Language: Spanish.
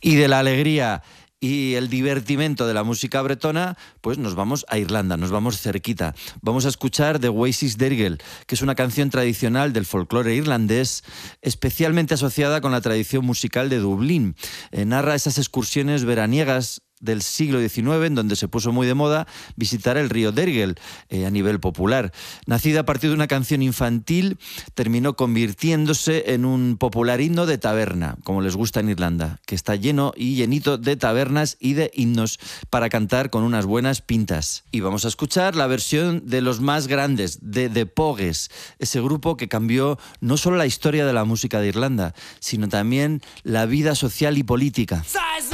Y de la alegría y el divertimento de la música bretona, pues nos vamos a Irlanda, nos vamos cerquita. Vamos a escuchar The Oasis Dirgel, que es una canción tradicional del folclore irlandés, especialmente asociada con la tradición musical de Dublín. Narra esas excursiones veraniegas del siglo XIX, en donde se puso muy de moda visitar el río Dergel a nivel popular. Nacida a partir de una canción infantil, terminó convirtiéndose en un popular himno de taberna, como les gusta en Irlanda, que está lleno y llenito de tabernas y de himnos para cantar con unas buenas pintas. Y vamos a escuchar la versión de los más grandes, de The Pogues, ese grupo que cambió no solo la historia de la música de Irlanda, sino también la vida social y política.